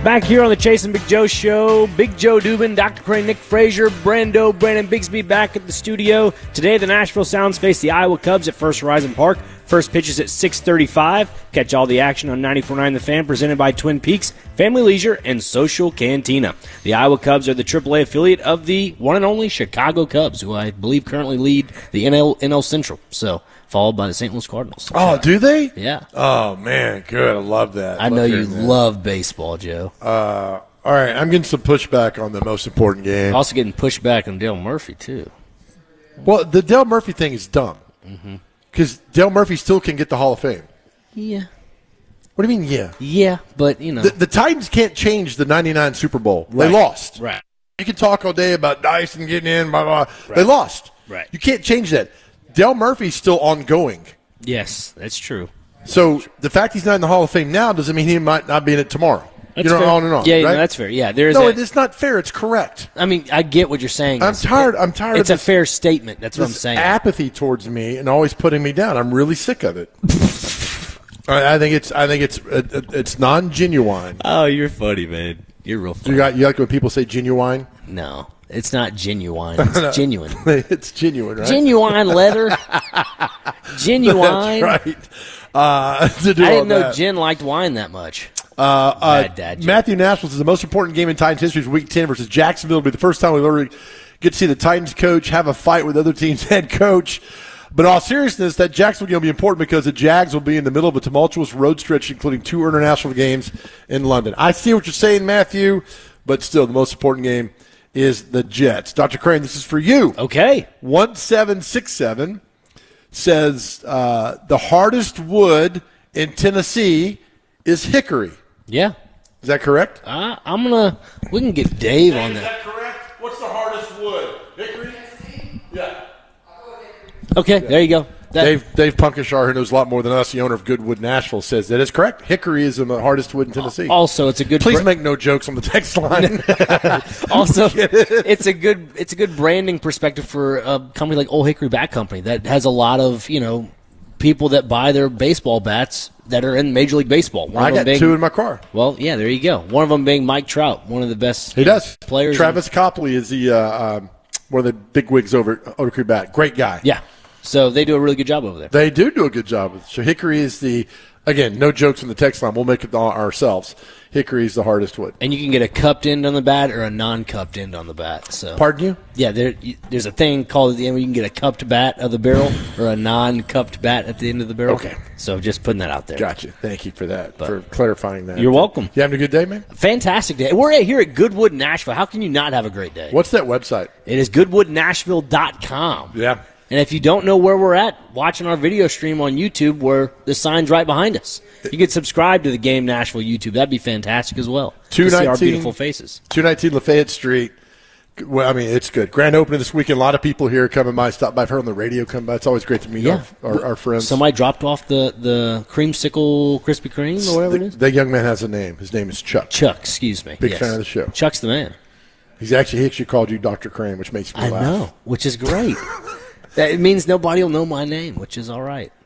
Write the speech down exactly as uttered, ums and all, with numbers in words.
Back here on the Chase and Big Joe show, Big Joe Dubin, Doctor Crane, Nick Frazier, Brando, Brandon Bigsby back at the studio. Today, the Nashville Sounds face the Iowa Cubs at First Horizon Park. First pitch is at six thirty-five. Catch all the action on ninety-four point nine The Fan, presented by Twin Peaks, Family Leisure, and Social Cantina. The Iowa Cubs are the triple A affiliate of the one and only Chicago Cubs, who I believe currently lead the N L, N L Central. So, followed by the Saint Louis Cardinals. Oh, do they? Yeah. Oh, man, good. I love that. I love know you that. love baseball, Joe. Uh, all right, I'm getting some pushback on the most important game. Also getting pushed back on Dale Murphy, too. Well, the Dale Murphy thing is dumb. Because mm-hmm. Dale Murphy still can get the Hall of Fame. Yeah. What do you mean, yeah? Yeah, but, you know. The, the Titans can't change the ninety-nine Super Bowl. Right. They lost. Right. You can talk all day about Dyson getting in, blah, blah, blah. Right. They lost. Right. You can't change that. Dale Murphy's still ongoing. Yes, that's true. So the fact he's not in the Hall of Fame now doesn't mean he might not be in it tomorrow. That's you know, fair. on and on. Yeah, right? no, that's fair. Yeah, there's. No, a, it's not fair. It's correct. I mean, I get what you're saying. I'm It's- tired. it- I'm tired. It's of a this, fair statement. That's what I'm this saying. apathy towards me and always putting me down. I'm really sick of it. I I think it's. I think it's. It, it's non-genuine. Oh, you're funny, man. You're real funny. You got. You like when people say genuine? No, it's not genuine. It's genuine. It's genuine, right? Genuine leather. Genuine. That's right. Uh, to do I all didn't know that. Jen liked wine that much. Uh, uh, Bad dad joke. Matthew Nash was the most important game in Titans history. Week ten versus Jacksonville. It'll be the first time we've ever get to see the Titans coach have a fight with the other team's head coach. But in all seriousness, that Jacksonville game will be important because the Jags will be in the middle of a tumultuous road stretch, including two international games in London. I see what you're saying, Matthew, but still, the most important game is the Jets. Doctor Crane, this is for you. Okay. one seven six seven says uh, the hardest wood in Tennessee is hickory. Yeah. Is that correct? Uh, I'm gonna. We can get Dave on that. correct? What's the hardest wood? Hickory? Yeah. Okay, there you go. That, Dave Dave Punkishar, who knows a lot more than us, the owner of Goodwood Nashville, says that is correct. Hickory is the hardest wood in Tennessee. Also, it's a good. Please bra- make no jokes on the text line. Also, it's a good it's a good branding perspective for a company like Old Hickory Bat Company that has a lot of you know people that buy their baseball bats that are in Major League Baseball. One I of got them being, two in my car. Well, yeah, there you go. One of them being Mike Trout, one of the best. He does. players. Travis Copley is the uh, um, one of the big wigs over at Old Hickory Bat. Great guy. Yeah, so they do a really good job over there. They do do a good job with it. So Hickory is the, again, no jokes on the text line. We'll make it all ourselves. Hickory is the hardest wood. And you can get a cupped end on the bat or a non-cupped end on the bat. So Pardon you? yeah, there, you- there's a thing called at the end where you can get a cupped bat of the barrel or a non-cupped bat at the end of the barrel. Okay. So just putting that out there. Gotcha. Thank you for that, for clarifying that. You're welcome. You having a good day, man? Fantastic day. We're at- here at Goodwood, Nashville. How can you not have a great day? What's that website? It is goodwood nashville dot com. Yeah. And if you don't know where we're at, watching our video stream on YouTube where the sign's right behind us. You could subscribe to the Game Nashville YouTube. That'd be fantastic as well. To see our beautiful faces. two nineteen Lafayette Street. Well, I mean, it's good. Grand opening this weekend. A lot of people here coming by. Stop by. I've heard on the radio come by. It's always great to meet Yeah. our, our, our friends. Somebody dropped off the, the creamsicle Krispy Kreme or whatever the, it is. that young man has a name. His name is Chuck. Chuck, excuse me. Big Yes. fan of the show. Chuck's the man. He's actually he actually called you Doctor Crane, which makes me I laugh. know, which is great. That it means nobody will know my name, which is all right.